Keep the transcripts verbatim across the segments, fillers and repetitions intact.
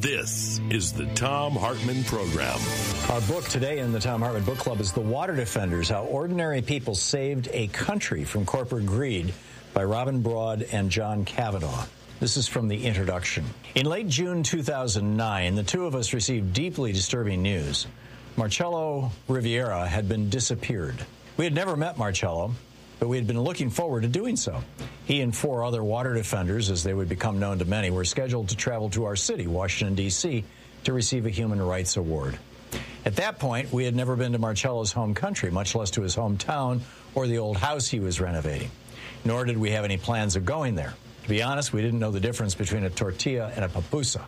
This is the Thom Hartmann Program. Our book today in the Thom Hartmann Book Club is The Water Defenders, How Ordinary People Saved a Country from Corporate Greed by Robin Broad and John Cavanaugh. This is from the introduction. In late June two thousand nine, the two of us received deeply disturbing news. Marcello Riviera had been disappeared. We had never met Marcello, but we had been looking forward to doing so. He and four other water defenders, as they would become known to many, were scheduled to travel to our city, Washington, D C, to receive a Human Rights Award. At that point, we had never been to Marcello's home country, much less to his hometown or the old house he was renovating. Nor did we have any plans of going there. To be honest, we didn't know the difference between a tortilla and a pupusa.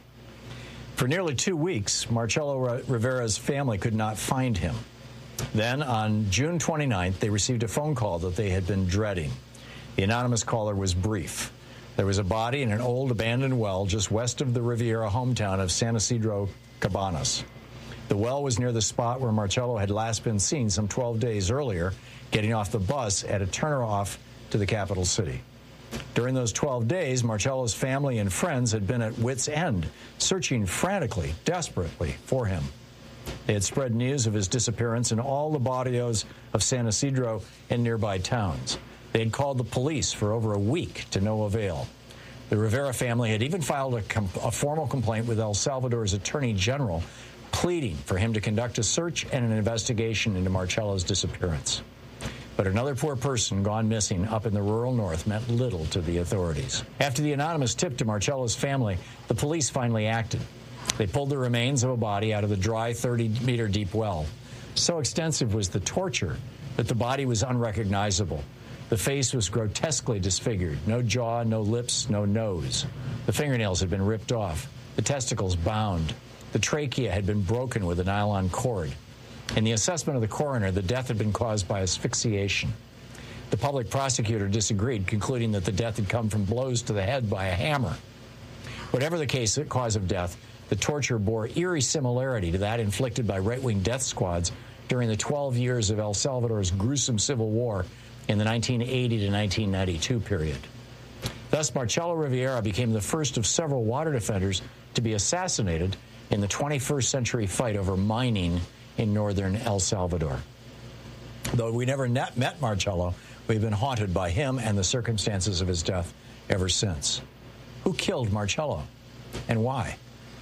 For nearly two weeks, Marcello Rivera's family could not find him. Then, on June twenty-ninth, they received a phone call that they had been dreading. The anonymous caller was brief. There was a body in an old abandoned well just west of the Riviera hometown of San Isidro Cabanas. The well was near the spot where Marcello had last been seen some twelve days earlier, getting off the bus at a turnoff to the capital city. During those twelve days, Marcello's family and friends had been at wit's end, searching frantically, desperately for him. They had spread news of his disappearance in all the barrios of San Isidro and nearby towns. They had called the police for over a week to no avail. The Rivera family had even filed a, com- a formal complaint with El Salvador's Attorney General, pleading for him to conduct a search and an investigation into Marcello's disappearance. But another poor person gone missing up in the rural north meant little to the authorities. After the anonymous tip to Marcello's family, the police finally acted. They pulled the remains of a body out of the dry thirty-meter deep well. So extensive was the torture that the body was unrecognizable. The face was grotesquely disfigured. No jaw, no lips, no nose. The fingernails had been ripped off. The testicles bound. The trachea had been broken with a nylon cord. In the assessment of the coroner, the death had been caused by asphyxiation. The public prosecutor disagreed, concluding that the death had come from blows to the head by a hammer. Whatever the case, cause of death, the torture bore eerie similarity to that inflicted by right-wing death squads during the twelve years of El Salvador's gruesome civil war in the nineteen eighty to nineteen ninety-two period. Thus, Marcello Riviera became the first of several water defenders to be assassinated in the twenty-first century fight over mining in northern El Salvador. Though we never met, met Marcello, we've been haunted by him and the circumstances of his death ever since. Who killed Marcello, and why?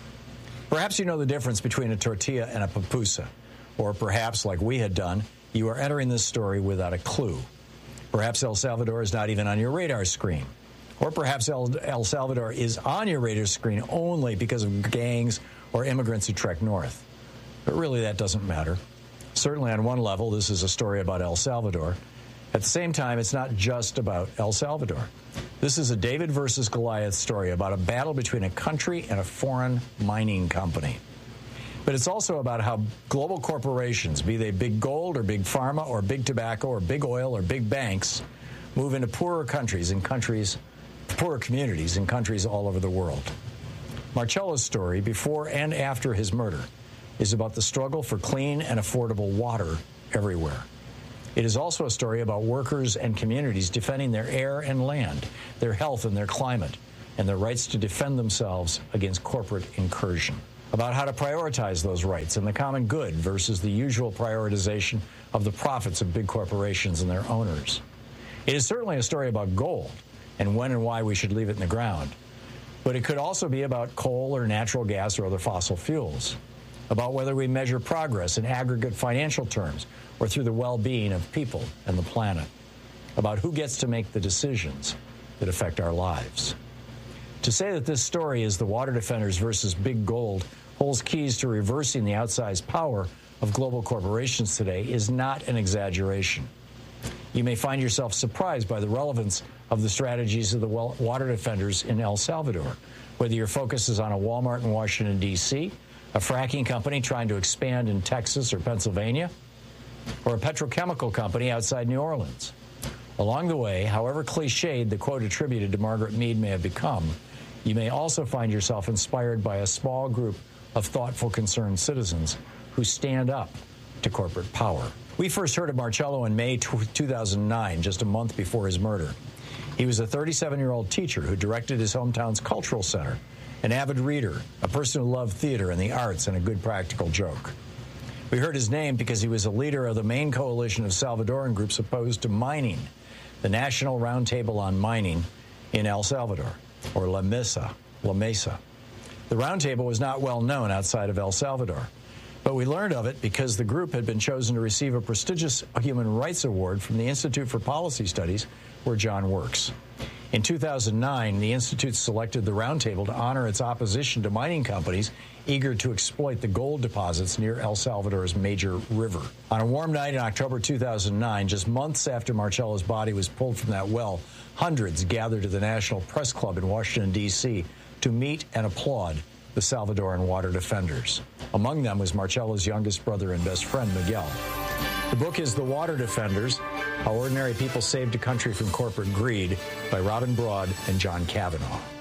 Perhaps you know the difference between a tortilla and a pupusa, or perhaps, like we had done, you are entering this story without a clue. Perhaps El Salvador is not even on your radar screen. Or perhaps El, El Salvador is on your radar screen only because of gangs or immigrants who trek north. But really, that doesn't matter. Certainly, on one level, this is a story about El Salvador. At the same time, it's not just about El Salvador. This is a David versus Goliath story about a battle between a country and a foreign mining company. But it's also about how global corporations, be they big gold or big pharma or big tobacco or big oil or big banks, move into poorer countries and countries, poorer communities in countries all over the world. Marcello's story, before and after his murder, is about the struggle for clean and affordable water everywhere. It is also a story about workers and communities defending their air and land, their health and their climate, and their rights to defend themselves against corporate incursion. About how to prioritize those rights and the common good versus the usual prioritization of the profits of big corporations and their owners. It is certainly a story about gold and when and why we should leave it in the ground. But it could also be about coal or natural gas or other fossil fuels. About whether we measure progress in aggregate financial terms or through the well-being of people and the planet. About who gets to make the decisions that affect our lives. To say that this story is the water defenders versus big gold holds keys to reversing the outsized power of global corporations today is not an exaggeration. You may find yourself surprised by the relevance of the strategies of the water defenders in El Salvador, whether your focus is on a Walmart in Washington, D C, a fracking company trying to expand in Texas or Pennsylvania, or a petrochemical company outside New Orleans. Along the way, however cliched the quote attributed to Margaret Mead may have become, you may also find yourself inspired by a small group of thoughtful, concerned citizens who stand up to corporate power. We first heard of Marcello in May two thousand nine, just a month before his murder. He was a thirty-seven-year-old teacher who directed his hometown's cultural center. an avid reader, a person who loved theater and the arts and a good practical joke. We heard his name because he was a leader of the main coalition of Salvadoran groups opposed to mining, the National Roundtable on Mining in El Salvador, or La Mesa. La Mesa. The roundtable was not well known outside of El Salvador, but we learned of it because the group had been chosen to receive a prestigious human rights award from the Institute for Policy Studies, where John works. In two thousand nine, the Institute selected the roundtable to honor its opposition to mining companies eager to exploit the gold deposits near El Salvador's major river. On a warm night in October two thousand nine, just months after Marcello's body was pulled from that well, hundreds gathered to the National Press Club in Washington, D C to meet and applaud the Salvadoran water defenders. Among them was Marcello's youngest brother and best friend, Miguel. The book is The Water Defenders, How Ordinary People Saved a Country from Corporate Greed by Robin Broad and John Kavanaugh.